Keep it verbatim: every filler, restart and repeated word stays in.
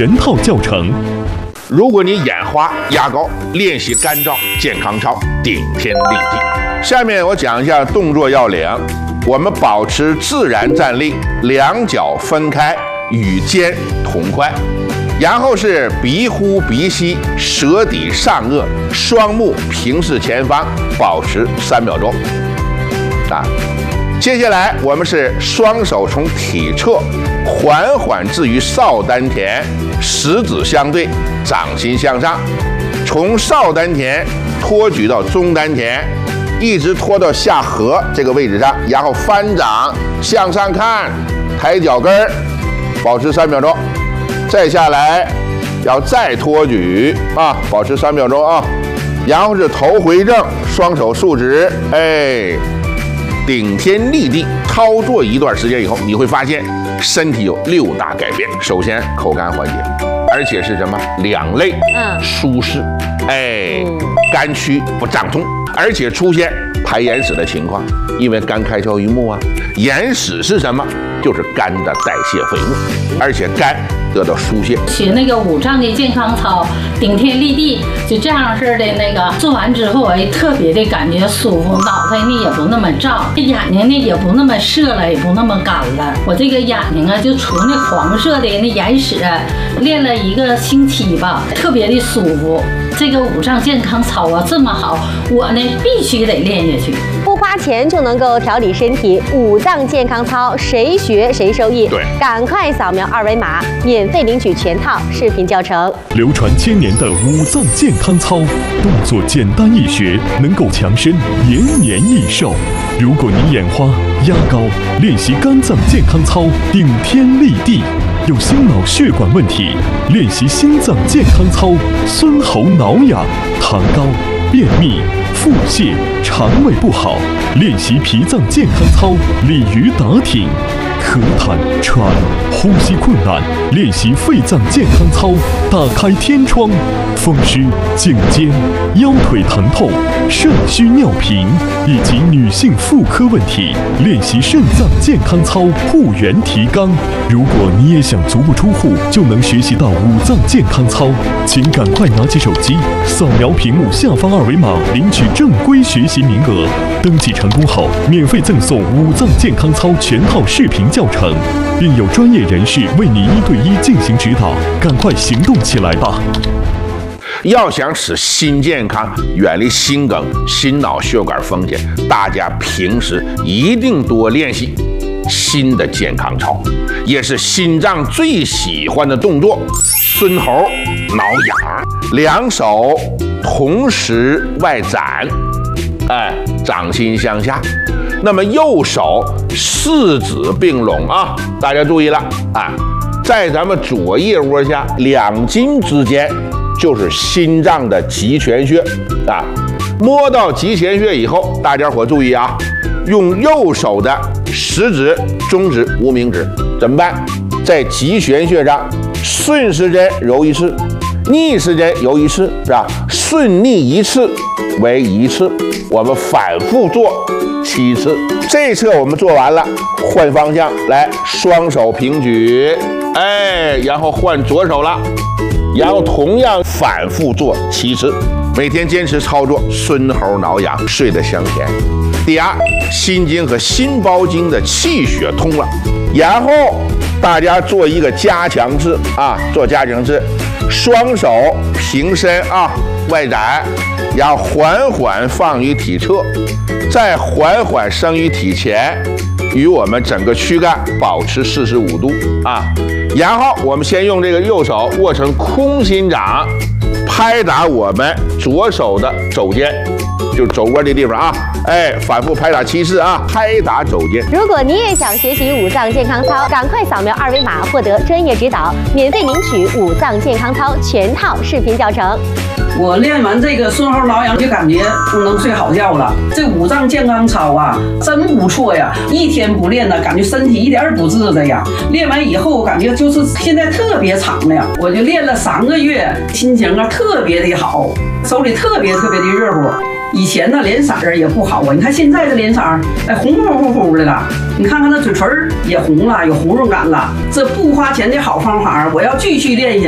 全套教程。 如果你眼花、牙膏，练习干燥健康操，顶天立地。下面我讲一下动作要领。我们保持自然站立，两脚分开，与肩同宽。然后是鼻呼鼻吸，舌抵上颚，双目平视前方，保持三秒钟。啊，接下来我们是双手从体侧缓缓置于少丹田，食指相对，掌心向上，从少丹田托举到中丹田，一直拖到下颌这个位置上，然后翻掌向上看，抬脚跟儿，保持三秒钟。再下来，要再托举啊，保持三秒钟啊。然后是头回正，双手竖直，哎，顶天立地。操作一段时间以后，你会发现身体有六大改变。首先，口干缓解，而且是什么？两肋嗯舒适，哎，肝区不胀痛，而且出现排眼屎的情况，因为肝开窍于目啊。眼屎是什么？就是肝的代谢废物，而且肝得到疏泄。 学那个五脏的健康操，顶天立地，就这样式的那个做完之后，哎，特别的感觉舒服，脑袋呢也不那么胀，眼睛呢也不那么涩了，也不那么干了。我这个眼睛啊，就除那黄色的那眼屎，练了一个星期吧，特别的舒服。这个五脏健康操啊这么好，我呢必须得练下去。 不花钱就能够调理身体，五脏健康操谁学谁受益。 对， 赶快扫描二维码，免费领取全套视频教程。 流传千年的五脏健康操，动作简单易学，能够强身延年益寿。如果你眼花、压高，练习肝脏健康操，顶天立地。有心脑血管问题，练习心脏健康操，孙喉挠痒、痰高、便秘、腹泻、肠胃不好，练习脾脏健康操，鲤鱼打挺。咳痰、喘、呼吸困难，练习肺脏健康操，打开天窗。风湿、颈肩、腰腿疼痛、肾虚尿频以及女性妇科问题，练习肾脏健康操，护元提肛。如果你也想足不出户就能学习到五脏健康操，请赶快拿起手机，扫描屏幕下方二维码，领取正规学习名额。登记成功后，免费赠送五脏健康操全套视频教程，并有专业人士为你一对一进行指导。赶快行动起来吧！ 要想使心健康，远离心梗、心脑血管风险，大家平时一定多练习心的健康操，也是心脏最喜欢的动作。孙喉挠痒，两手同时外展，哎，掌心向下。那么右手四指并拢啊，大家注意了啊，在咱们左腋窝下两筋之间就是心脏的极泉穴啊。摸到极泉穴以后，大家伙注意啊，用右手的食指、中指、无名指怎么办？在极泉穴上顺时针揉一次，逆时针揉一次，是吧？顺逆一次为一次，我们反复做七次。这一侧我们做完了，换方向来，双手平举，哎，然后换左手了，然后同样反复做七次。每天坚持操作，孙喉挠痒，睡得香甜。第二，心经和心包经的气血通了，然后大家做一个加强式啊，做加强式，双手平伸啊，外展，然后缓缓放于体侧，再缓缓升于体前，与我们整个躯干保持四十五度啊。然后我们先用这个右手握成空心掌，拍打我们左手的肘尖，就是肘窝的地方啊，哎，反复拍打七次啊，拍打肘尖。 如果你也想学习五脏健康操，赶快扫描二维码获得专业指导，免费领取五脏健康操全套视频教程。 我练完这个孙喉挠痒，就感觉能睡好觉了。这五脏健康操啊，真不错呀！一天不练呢，感觉身体一点儿不治的呀。练完以后，感觉就是现在特别长了呀。我就练了三个月，心情啊特别的好，手里特别特别的热乎。以前呢脸色儿也不好啊，你看现在这脸色儿，哎，红乎乎乎的了。你看看那嘴唇也红了，有红润感了。这不花钱的好方法，我要继续练下去。